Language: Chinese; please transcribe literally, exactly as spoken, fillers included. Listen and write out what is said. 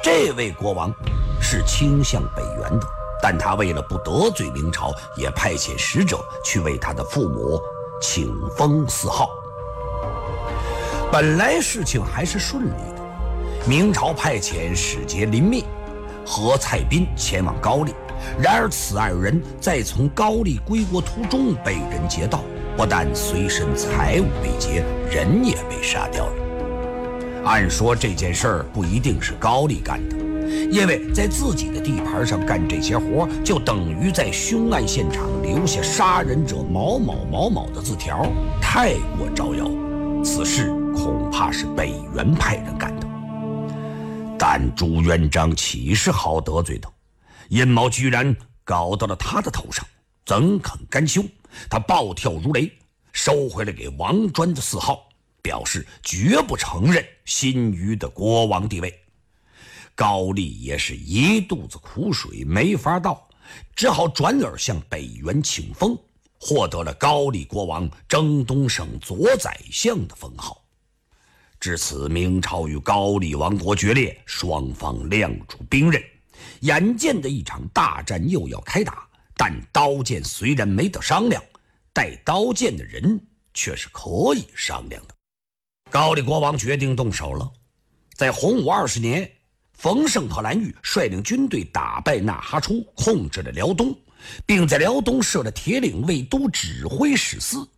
这位国王是倾向北元的，但他为了不得罪明朝，也派遣使者去为他的父母请封四号。本来事情还是顺利的，明朝派遣使节林密、何蔡斌前往高丽，然而此二人在从高丽归国途中被人劫道，不但随身财物被劫，人也被杀掉了。按说这件事儿不一定是高丽干的，因为在自己的地盘上干这些活，就等于在凶案现场留下杀人者某某某某的字条，太过招摇。此事恐怕是北元派人干的。但朱元璋岂是好得罪的？阴谋居然搞到了他的头上，怎肯甘休？他暴跳如雷，收回了给王专的四号，表示绝不承认新余的国王地位。高丽也是一肚子苦水没法倒，只好转而向北元请封，获得了高丽国王征东省左宰相的封号。至此，明朝与高丽王国决裂，双方亮出兵刃，眼见的一场大战又要开打。但刀剑虽然没得商量，带刀剑的人却是可以商量的。高丽国王决定动手了。在洪武二十年，冯胜和蓝玉率领军队打败纳哈出，控制了辽东，并在辽东设了铁岭卫都指挥使司，